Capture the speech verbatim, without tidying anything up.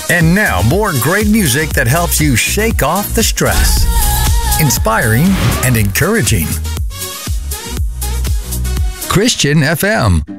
And now, more great music that helps you shake off the stress. Inspiring and encouraging. Christian F M.